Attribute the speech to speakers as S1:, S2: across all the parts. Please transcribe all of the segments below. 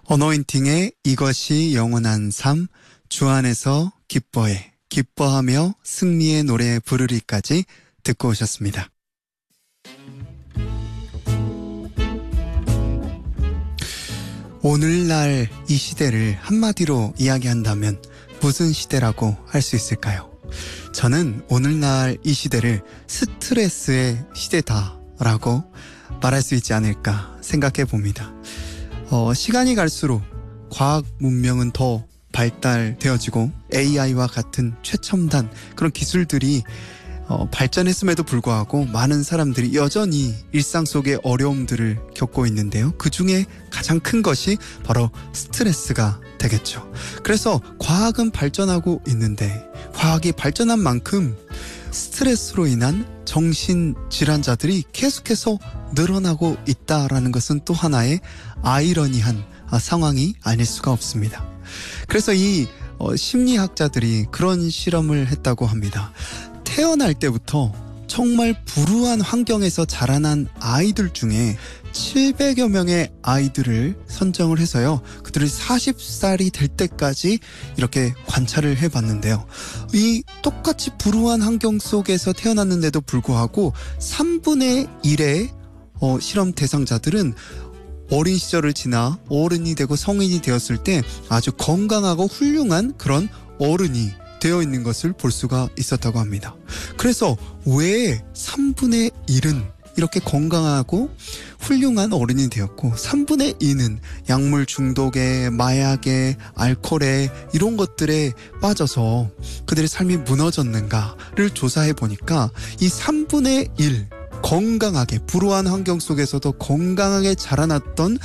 S1: 어노인팅의 이것이 영원한 삶, 주 안에서 기뻐해, 기뻐하며 승리의 노래 부르리까지 듣고 오셨습니다. 오늘날 이 시대를 한마디로 이야기한다면 무슨 시대라고 할 수 있을까요? 저는 오늘날 이 시대를 스트레스의 시대다라고 말할 수 있지 않을까 생각해 봅니다. 시간이 갈수록 과학 문명은 더 발달되어지고 AI와 같은 최첨단 그런 기술들이 발전했음에도 불구하고 많은 사람들이 여전히 일상 속의 어려움들을 겪고 있는데요. 그 중에 가장 큰 것이 바로 스트레스가 되겠죠. 그래서 과학은 발전하고 있는데 과학이 발전한 만큼 스트레스로 인한 정신질환자들이 계속해서 늘어나고 있다라는 것은 또 하나의 아이러니한 상황이 아닐 수가 없습니다. 그래서 이 심리학자들이 그런 실험을 했다고 합니다. 태어날 때부터 정말 불우한 환경에서 자라난 아이들 중에 700여 명의 아이들을 선정을 해서요. 그들이 40살이 될 때까지 이렇게 관찰을 해봤는데요. 이 똑같이 불우한 환경 속에서 태어났는데도 불구하고 3분의 1의 실험 대상자들은 어린 시절을 지나 어른이 되고 성인이 되었을 때 아주 건강하고 훌륭한 그런 어른이 되어 있는 것을 볼 수가 있었다고 합니다. 그래서 왜 3분의 1은 이렇게 건강하고 훌륭한 어른이 되었고 3분의 2는 약물 중독에, 마약에, 알코올에 이런 것들에 빠져서 그들의 삶이 무너졌는가를 조사해 보니까 이 3분의 1 건강하게 불우한 환경 속에서도 건강하게 자라났던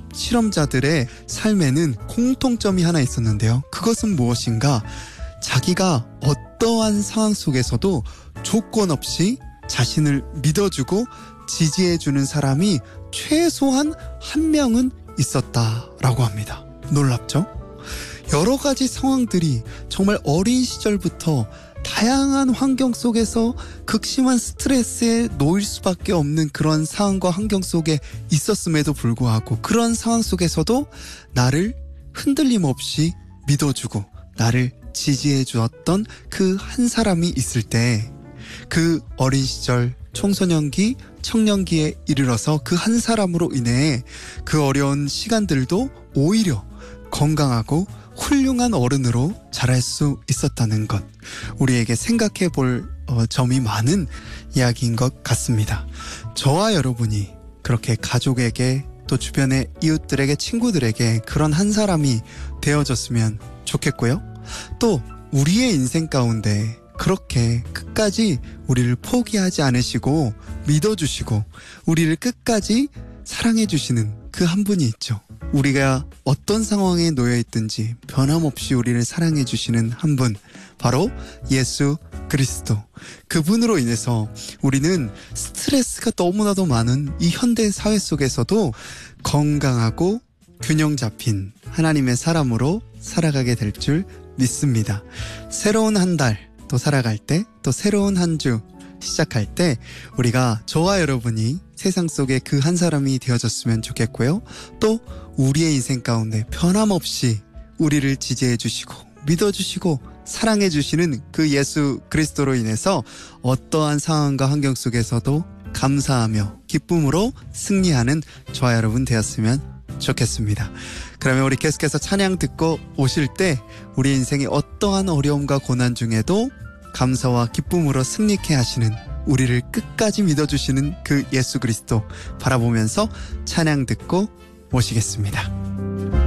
S1: 실험자들의 삶에는 공통점이 하나 있었는데요. 그것은 무엇인가? 자기가 어떠한 상황 속에서도 조건 없이 자신을 믿어주고 지지해주는 사람이 최소한 한 명은 있었다라고 합니다. 놀랍죠? 여러 가지 상황들이 정말 어린 시절부터 다양한 환경 속에서 극심한 스트레스에 놓일 수밖에 없는 그런 상황과 환경 속에 있었음에도 불구하고 그런 상황 속에서도 나를 흔들림 없이 믿어주고 나를 지지해 주었던 그 한 사람이 있을 때 그 어린 시절 청소년기, 청년기에 이르러서 그 한 사람으로 인해 그 어려운 시간들도 오히려 건강하고 훌륭한 어른으로 자랄 수 있었다는 것, 우리에게 생각해 볼 점이 많은 이야기인 것 같습니다. 저와 여러분이 그렇게 가족에게 또 주변의 이웃들에게 친구들에게 그런 한 사람이 되어줬으면 좋겠고요. 또 우리의 인생 가운데 그렇게 끝까지 우리를 포기하지 않으시고 믿어주시고 우리를 끝까지 사랑해주시는 그 한 분이 있죠. 우리가 어떤 상황에 놓여있든지 변함없이 우리를 사랑해주시는 한 분, 바로 예수 그리스도. 그분으로 인해서 우리는 스트레스가 너무나도 많은 이 현대 사회 속에서도 건강하고 균형 잡힌 하나님의 사람으로 살아가게 될 줄 믿습니다. 새로운 한 달 또 살아갈 때, 또 새로운 한 주 시작할 때 우리가 저와 여러분이 세상 속에 그 한 사람이 되어졌으면 좋겠고요. 또 우리의 인생 가운데 변함없이 우리를 지지해 주시고 믿어주시고 사랑해 주시는 그 예수 그리스도로 인해서 어떠한 상황과 환경 속에서도 감사하며 기쁨으로 승리하는 저와 여러분 되었으면 좋겠습니다. 그러면 우리 계속해서 찬양 듣고 오실 때 우리 인생의 어떠한 어려움과 고난 중에도 감사와 기쁨으로 승리케 하시는, 우리를 끝까지 믿어주시는 그 예수 그리스도 바라보면서 찬양 듣고 오시겠습니다.